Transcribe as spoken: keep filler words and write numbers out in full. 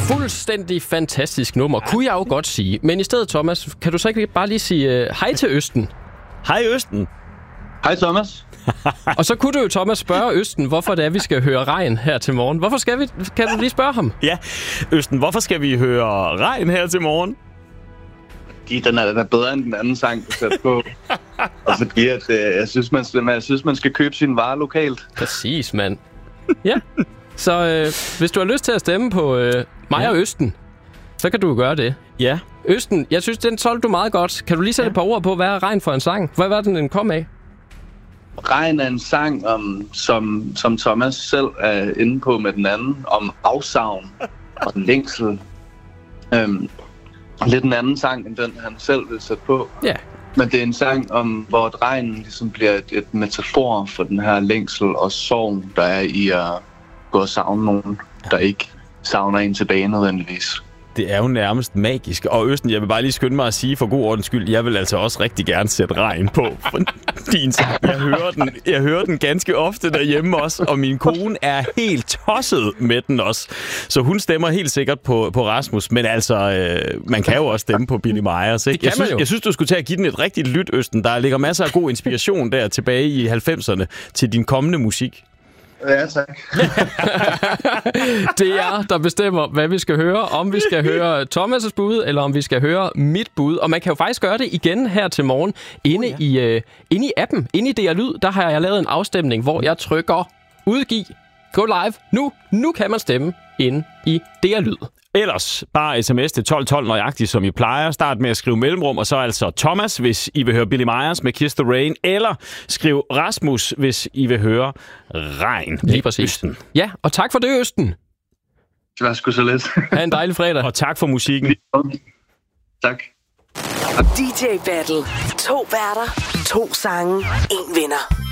Fuldstændig fantastisk nummer, kunne jeg jo godt sige. Men i stedet, Thomas, kan du så ikke bare lige sige uh, hej til Østen? Hej Østen. Hej Thomas. Og så kunne du jo, Thomas, spørge Østen, hvorfor det er, vi skal høre regn her til morgen. Hvorfor skal vi? Kan du lige spørge ham? Ja, Østen, hvorfor skal vi høre regn her til morgen? Fordi den er, den er bedre end den anden sang, du satte på. Og fordi at, øh, jeg, synes, man, jeg synes, man skal købe sine varer lokalt. Præcis, mand. Ja, så øh, hvis du har lyst til at stemme på øh, mig ja. og Østen, så kan du gøre det. Ja. Østen, jeg synes, den solgte du meget godt. Kan du lige sætte ja. et par ord på, hvad er regn for en sang? Hvad var den, den kom af? Regn er en sang, om, som, som Thomas selv er inde på med den anden, om afsavn og længsel. Øhm, lidt en anden sang, end den han selv vil sætte på. Ja. Men det er en sang, om, hvor et regn ligesom bliver et, et metafor for den her længsel og sorg, der er i at gå og savne nogen, der ikke savner en tilbage nødvendigvis. Det er jo nærmest magisk. Og Østen, jeg vil bare lige skynde mig at sige for god ordens skyld, jeg vil altså også rigtig gerne sætte regn på din sang. Jeg hører den, jeg hører den ganske ofte derhjemme også, og min kone er helt tosset med den også. Så hun stemmer helt sikkert på, på Rasmus, men altså, øh, man kan jo også stemme på Billie Myers, ikke? Jeg synes, jeg synes, du skulle tage at give den et rigtigt lyt, Østen. Der ligger masser af god inspiration der tilbage i halvfemserne til din kommende musik. Ja, tak. Det er der bestemmer, hvad vi skal høre. Om vi skal høre Thomas' bud, eller om vi skal høre mit bud. Og man kan jo faktisk gøre det igen her til morgen. Inde, oh, ja. i, uh, inde i appen, inde i D R Lyd, der har jeg lavet en afstemning, hvor jeg trykker udgiv, gå live. Nu, nu kan man stemme inde i D R Lyd. Ellers bare sms til tolv tolv nøjagtigt, som I plejer. Start med at skrive mellemrum, og så altså Thomas, hvis I vil høre Billie Myers med Kiss the Rain, eller skriv Rasmus, hvis I vil høre Regn. Lige præcis. Østen. Ja, og tak for det, Østen. Det var sgu så lidt. Ha' en dejlig fredag. Og tak for musikken. Tak. D J Battle. To værter, to sange, en vinder.